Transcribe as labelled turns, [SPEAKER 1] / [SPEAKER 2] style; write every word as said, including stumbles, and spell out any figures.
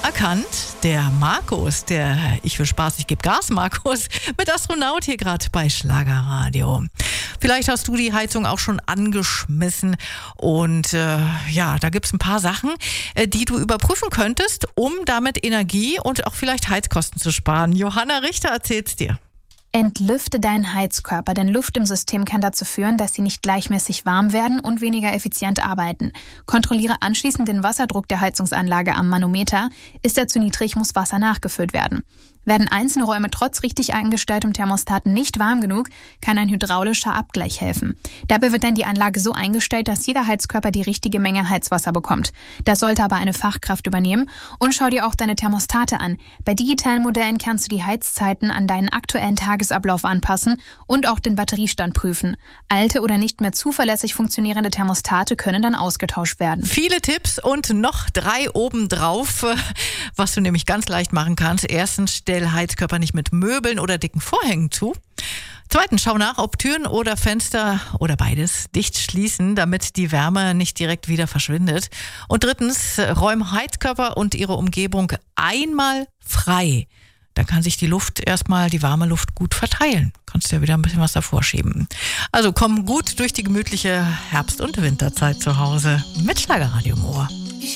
[SPEAKER 1] erkannt. Der Markus, der Ich will Spaß, ich gebe Gas Markus, mit Astronaut hier gerade bei Schlagerradio. Vielleicht hast du die Heizung auch schon angeschmissen und äh, ja, da gibt's ein paar Sachen, äh, die du überprüfen könntest, um damit Energie und auch vielleicht Heizkosten zu sparen. Johanna Richter erzählt's dir.
[SPEAKER 2] Entlüfte deinen Heizkörper, denn Luft im System kann dazu führen, dass sie nicht gleichmäßig warm werden und weniger effizient arbeiten. Kontrolliere anschließend den Wasserdruck der Heizungsanlage am Manometer. Ist er zu niedrig, muss Wasser nachgefüllt werden. Werden einzelne Räume trotz richtig eingestelltem Thermostaten nicht warm genug, kann ein hydraulischer Abgleich helfen. Dabei wird dann die Anlage so eingestellt, dass jeder Heizkörper die richtige Menge Heizwasser bekommt. Das sollte aber eine Fachkraft übernehmen. Und schau dir auch deine Thermostate an. Bei digitalen Modellen kannst du die Heizzeiten an deinen aktuellen Tagesablauf anpassen und auch den Batteriestand prüfen. Alte oder nicht mehr zuverlässig funktionierende Thermostate können dann ausgetauscht werden.
[SPEAKER 1] Viele Tipps und noch drei obendrauf, was du nämlich ganz leicht machen kannst. Erstens, stell Heizkörper nicht mit Möbeln oder dicken Vorhängen zu. Zweitens, schau nach, ob Türen oder Fenster oder beides dicht schließen, damit die Wärme nicht direkt wieder verschwindet. Und drittens, räum Heizkörper und ihre Umgebung einmal frei. Dann kann sich die Luft erstmal, die warme Luft gut verteilen. Kannst ja wieder ein bisschen was davor schieben. Also komm gut durch die gemütliche Herbst- und Winterzeit zu Hause mit Schlagerradio im Ohr.